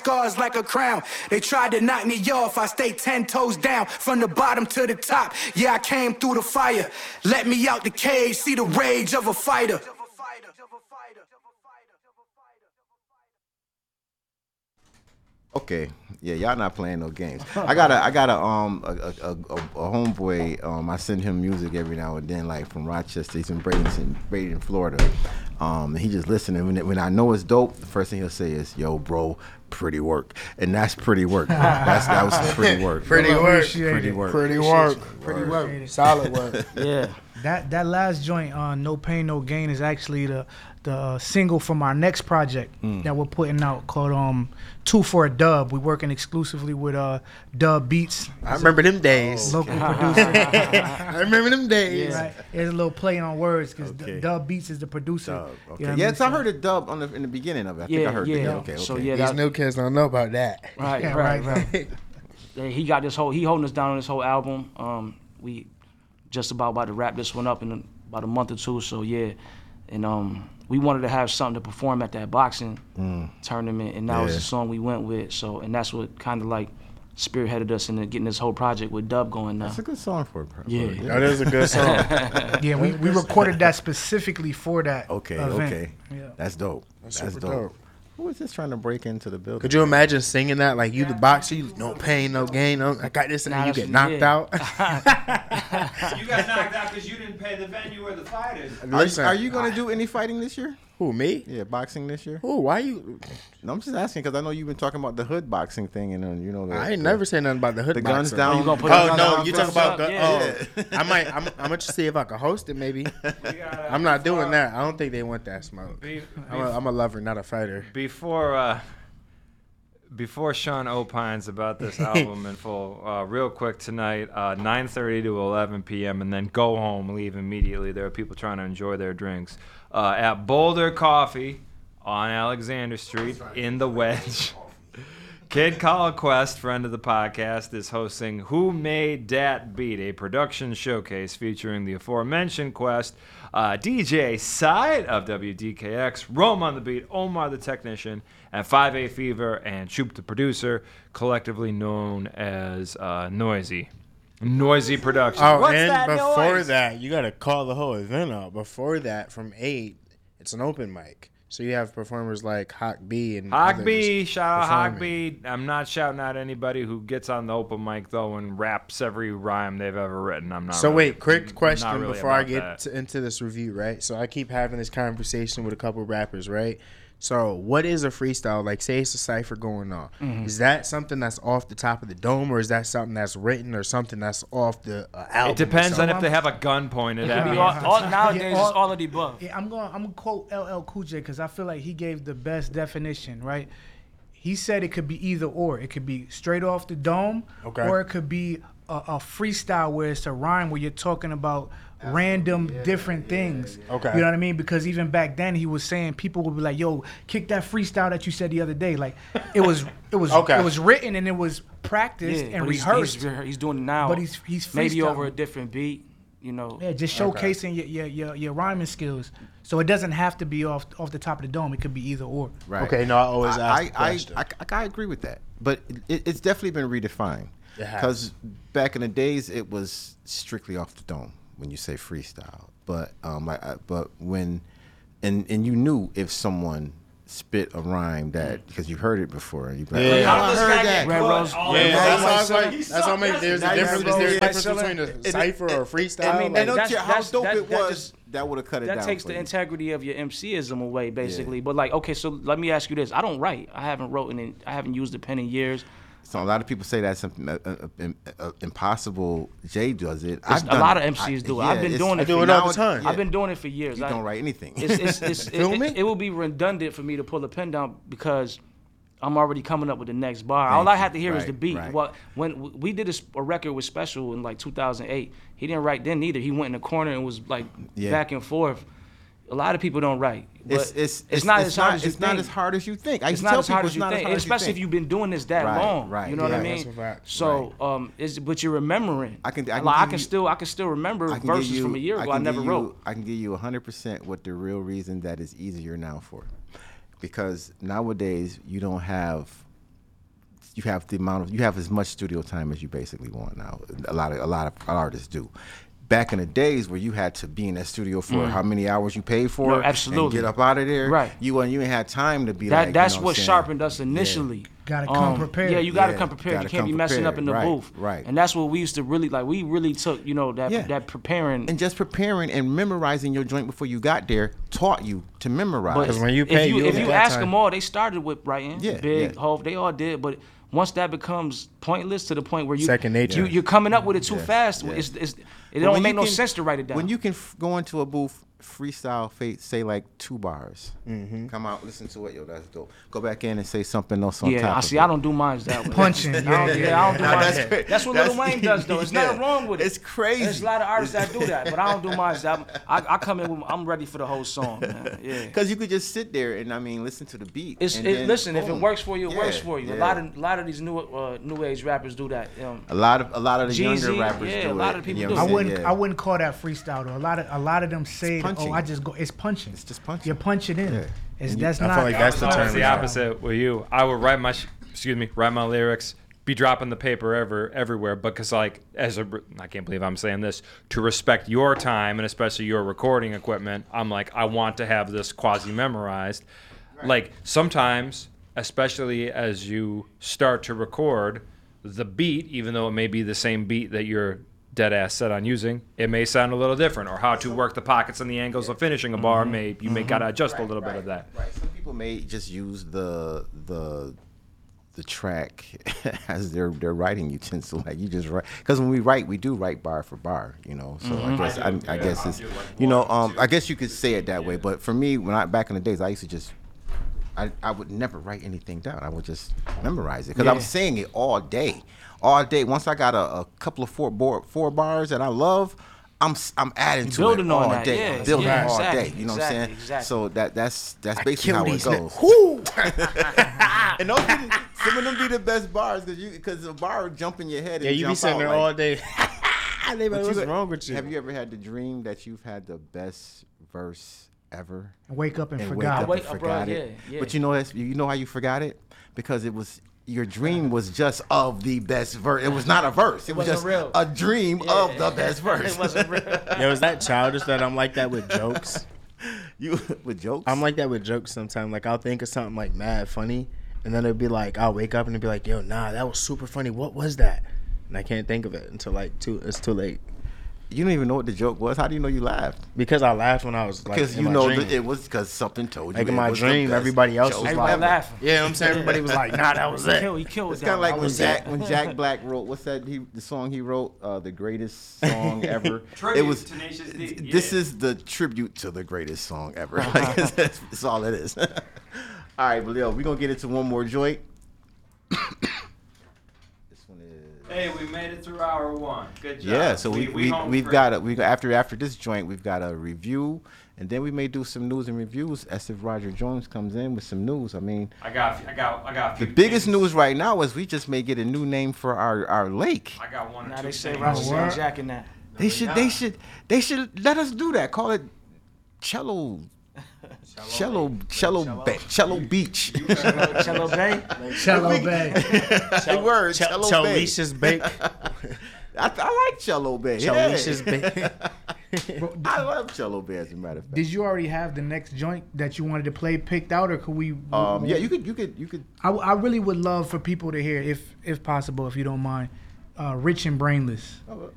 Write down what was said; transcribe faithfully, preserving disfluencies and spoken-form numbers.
scars like a crown. They tried to knock me off, I stayed ten toes down. From the bottom to the top, yeah, I came through the fire. Let me out the cage, see the rage of a fighter. Okay, yeah, y'all not playing no games. I got a, I got a, um, a, a, a, a homeboy. Um, I send him music every now and then, like from Rochester. He's in Bradenton, Bradenton, Florida. Um, he just listening. When, when I know it's dope, the first thing he'll say is, "Yo, bro, pretty work," and that's pretty work. That's that was pretty work. Pretty work. Pretty work. Pretty work. Pretty work. Solid work. Yeah. That that last joint, uh, No Pain No Gain, is actually the the uh, single from our next project mm. that we're putting out called um Two for a Dub. We're working exclusively with uh Dub Beats. I remember them days. Local producer. I remember them days. Yeah. Right. There's a little play on words because okay. Dub Beats is the producer. Dub. Okay. You know yes, I, I mean? heard a dub on the in the beginning of it. I yeah, think I heard yeah. the okay, okay. So yeah, these that, new kids don't know about that. Right, yeah, right, right, right. Yeah, he got this whole. He holding us down on this whole album. Um, we just about about to wrap this one up in about a month or two. So yeah, and um. we wanted to have something to perform at that boxing mm. tournament, and that yeah. was the song we went with. So, and that's what kind of like spearheaded us into getting this whole project with Dub going now. That's a good song for it. Yeah, yeah. That is a good song. yeah, we, we recorded that specifically for that. Okay, event. okay, yeah. That's dope. That's, that's super dope. dope. Who is this trying to break into the building? Could you imagine singing that like you the boxer? You, no pain, no gain. No, I got this, and nah, you get knocked yeah. out. You got knocked out because you didn't pay the venue or the fighters. Listen, are, are you going to do any fighting this year? Who, me? Yeah, boxing this year. Who? Why you? No, I'm just asking because I know you've been talking about the hood boxing thing, and uh, you know. The, I ain't the, never say nothing about the hood. The boxer. guns down. Oh, you gonna put oh guns no, down you talk about. Gun, yeah. Oh, I might. I'm, I'm gonna just see if I can host it. Maybe. Gotta, I'm not before, doing that. I don't think they want that smoke. Be, I'm, a, I'm a lover, not a fighter. Before. Uh, Before Sean opines about this album in full, uh, real quick tonight, uh, nine thirty to eleven p.m., and then go home, leave immediately. There are people trying to enjoy their drinks. Uh, at Boulder Coffee on Alexander Street in the Wedge. Kid Conquest, friend of the podcast, is hosting Who Made Dat Beat, a production showcase featuring the aforementioned Quest, uh, D J Side of W D K X, Rome on the Beat, Omar the Technician, and five A Fever and Choop the Producer, collectively known as uh, Noisy. Noisy Productions. Oh, What's and that before noise? that, you got to call the whole event up. Before that, from eight, it's an open mic. So you have performers like Hawk B and Hawk others B, shout out Hawk performing. B. I'm not shouting out anybody who gets on the open mic though and raps every rhyme they've ever written. I'm not. So really, wait, quick question really before I about get that. to, into this review, right? So I keep having this conversation with a couple rappers, right? So what is a freestyle? Like, say it's a cipher going on. Mm-hmm. Is that something that's off the top of the dome, or is that something that's written, or something that's off the uh, album? It depends on if they have a gun pointed It at could me. be all, all, nowadays, Yeah, it's all- all of the above. Yeah, I'm going. I'm gonna quote L L Cool J because I feel like he gave the best definition. Right? He said it could be either or. It could be straight off the dome, Okay. or it could be a, a freestyle where it's a rhyme where you're talking about random different things. Okay. You know what I mean? Because even back then he was saying people would be like, "Yo, kick that freestyle that you said the other day." Like it was, it was, Okay. it was written and it was practiced Yeah, and but he's, rehearsed. he's, he's doing it now. But he's- he's maybe freestyling. over a different beat. You know. Yeah, just Okay. showcasing your, your your your rhyming skills. So it doesn't have to be off off the top of the dome. It could be either or. Right. Okay, no, I always ask I, the I, question. I, I, I agree with that, but it, it's definitely been redefined. It has. Because back in the days, it was strictly off the dome when you say freestyle. But um, like, I, but when, and and you knew if someone spit a rhyme that because you've heard it before, you like, Yeah. oh, How I does heard this guy that. get Red caught Rose- all Yeah, the that's time? why I was like, He's that's so what I mean. There's a Now you difference. have There's a to- difference Like, between a it- cipher or a it- freestyle. I mean, like, I don't that's- care how that's- dope that- it that was. just- that would have cut it That down. takes for the you. integrity of your MCism away, basically. But like, okay, so let me ask you this: I don't write. I haven't written. In, I haven't used a pen in years. So a lot of people say that's something uh, uh, uh, uh, impossible. Jay does it. It's- I've a done lot of M Cs do it. I've been it's- doing it I do for it all years. the time. Yeah. I've been doing it for years. You I, don't write anything. It's, it's, it's, it, Feel it, me? it will be redundant for me to pull a pen down because I'm already coming up with the next bar. Thank All I you. had to hear is Right, the beat. right. What when w- we did a, s- a record with Special in like two thousand eight, he didn't write then either. He went in the corner and was like Yeah. back and forth. A lot of people don't write. But It's it's it's not as hard as you It's not think. as hard as you think. I It's used to not tell as hard people as you it's not think, as hard as you especially if think. you've been doing this that Right, long. right, You know what yeah, I mean? that's a fact. So, um, it's but you're remembering. I can- I can like, I give can you- still I can still remember I can verses give you, from a year ago. I, can never give you, wrote. I can give you one hundred percent what the real reason that is easier now for. Because nowadays you don't have you have the amount of you have as much studio time as you basically want now. A lot of a lot of artists do. Back in the days where you had to be in that studio for Mm. how many hours you paid for, No, absolutely. and get up out of there, Right. You and you ain't had time to be That like. that's you know what I'm saying? sharpened us initially. Gotta come prepared. Yeah, you gotta Yeah, come prepared. gotta You can't come be messing up prepared. in the Right, booth. right. And that's what we used to really like. We really took, you know, that Yeah. that preparing. And just preparing and memorizing your joint before you got there taught you to memorize. But 'Cause when you if pay, you you if at you that ask time. them all, they started with writing. Yeah, Big, yeah. Hov, they all did. But once that becomes pointless to the point where you Second nature. you you're coming up with it too Yeah, fast. yeah. It's, it's, it But don't when make you no can- sense to write it down. When you can f- go into a booth, freestyle, fa- say like two bars, come out, listen to it, yo, that's dope. Go back in and say something else on top. yeah, I of see. it. I don't do mine that way. Punching, I don't, yeah, yeah, yeah, I don't do Nah, mine. that's That's, cra- that's what that's- Lil Wayne does, though. There's yeah. nothing wrong with it. It's crazy. There's a lot of artists that do that, but I don't do mine. I'm, I, I come in with, I'm ready for the whole song, man. Yeah. Because you could just sit there and I mean listen to the beat. It's, and it, then, listen, if it boom. works for you, it Yeah, works for you. A yeah. lot of a lot of these new uh, new age rappers do that. Um, a lot of a lot of the younger Jeezy, rappers yeah, do a lot it, of people you do know I what I'm wouldn't. saying? I Yeah. wouldn't call that freestyle though. A lot of a lot of them say, that, "Oh, punching. I just go." It's punching. It's just punching. You punch it in. Yeah. It's, And you- that's I not. feel like that's the It's term. almost the opposite with you. I would write my, sh- excuse me, write my lyrics, be dropping the paper ever everywhere, because like as a, I can't believe I'm saying this, to respect your time and especially your recording equipment, I'm like I want to have this quasi memorized. Like sometimes, especially as you start to record, the beat, even though it may be the same beat that you're dead ass set on using, it may sound a little different, or how to work the pockets and the angles of finishing a bar may you may gotta adjust a little bit of that. Right. Some people may just use the the the track as their their writing utensil. Like you just write, because when we write, we do write bar for bar. You know, so I guess I, I guess it's you know um I guess you could say it that way. But for me, when I back in the days, I used to just. I, I would never write anything down. I would just memorize it because I was saying it all day, all day. Once I got a, a couple of four bar, four bars that I love, I'm s- I'm adding to Building it on all that, day, yeah, building yeah, all exactly, day. You know what I'm exactly, saying? exactly. So that that's that's basically kill how it these goes. niggas. And those be the, some of them be the best bars because you because the bar would jump in your head. And Yeah, you be jump sitting out, there like- all day. They be But like, what's you- wrong with you? Have you ever had the dream that you've had the best verse ever? Wake up and, and wake forgot. up Wake and up, forgot bro, it. yeah, yeah. But you know, that's, you know how you forgot it? Because it was your dream was just of the best verse. It was not a verse. It, was wasn't just real. a dream of the best verse. It wasn't real. Yo, is that childish that I'm like that with jokes? You with jokes? I'm like that with jokes sometimes. Like I'll think of something like mad funny, and then it'll be like I'll wake up and it'll be like, yo, nah, that was super funny. What was that? And I can't think of it until like too. It's too late. You don't even know what the joke was. How do you know you laughed? Because I laughed when I was like, Because in you my know dream. that it was because something told you. Like in it my was the dream, best everybody else joke was Everybody like, laughing. yeah, I'm saying everybody was like, nah, that was He it. killed, he killed It's that. kind of like I when was Jack there. when Jack Black wrote what's that he the song he wrote uh, the greatest song ever. Tribute, it was Tenacious D, this yeah. is the tribute to the greatest song ever. Like, that's, that's all it is. All right, but yo, we're gonna get into one more joint. This one is Hey, we made it through hour one. Good job. yeah. So we, we, home we've free. got a we after after this joint we've got a review. And then we may do some news and reviews as if Roger Jones comes in with some news. I mean, I got, I got, I got. a the few biggest things. news right now is we just may get a new name for our, our lake. I got one or Now two they say things. Roger word. Saint Jack in that. They should, they should, they should let us do that. Call it Cello, Cello, Cello, Be- Cello Beach. Cello Bay. Cello Bay. Hey, word, Ch- Cello Bay. Chelicious Bake. I, I like Cello Bay. Chelicious Yeah. Bake. I love Cello Bay as a matter of fact. Did you already have the next joint that you wanted to play picked out, or could we? Um, yeah, you could, you could, you could. I, I really would love for people to hear, if if possible, if you don't mind, uh, "Rich and Brainless."